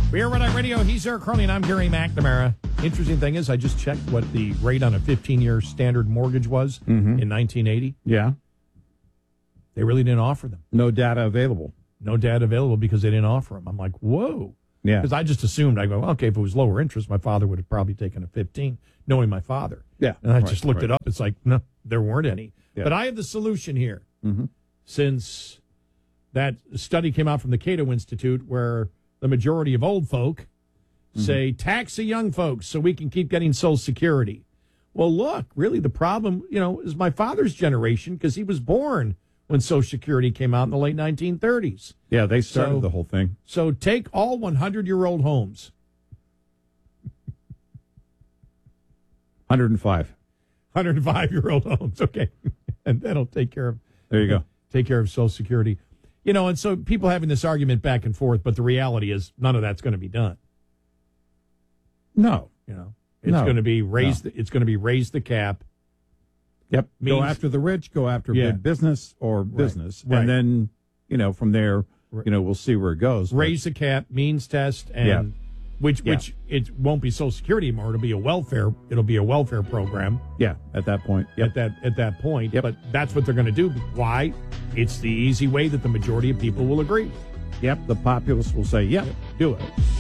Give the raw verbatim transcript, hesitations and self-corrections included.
We are Red Eye Radio. He's Eric Crowley, and I'm Gary McNamara. Interesting thing is, I just checked what the rate on a fifteen-year standard mortgage was mm-hmm. in nineteen eighty. Yeah. They really didn't offer them. No data available. No data available because they didn't offer them. I'm like, whoa. Yeah. Because I just assumed, I go, okay, if it was lower interest, my father would have probably taken a fifteen, knowing my father. Yeah. And I right, just looked right. it up. It's like, no, there weren't any. Yeah. But I have the solution here. Mm-hmm. Since that study came out from the Cato Institute where the majority of old folk mm-hmm. say, tax the young folks so we can keep getting Social Security. Well, look, really the problem, you know, is my father's generation because he was born when Social Security came out in the late nineteen thirties. Yeah, they started So- the whole thing. So take all hundred-year-old homes. one hundred five. one hundred five-year-old homes, okay. And that'll take care of There you go. take care of Social Security. You know, and so people having this argument back and forth, but the reality is none of that's going to be done. No. You know, it's No. going to be raise. No. The, it's going to be raise the cap. Yep. Means- go after the rich, go after Yeah. big business or business. Right. And then, you know, from there, Right. you know, we'll see where it goes. But- Raise the cap, means test, and Yeah. which Yeah. which it won't be Social Security anymore. It'll be a welfare. It'll be a welfare program Yeah, at that point. Yep. at that at that point. Yep. But that's what they're going to do. Why? It's the easy way that the majority of people will agree. Yep. The populace will say, yep, do it.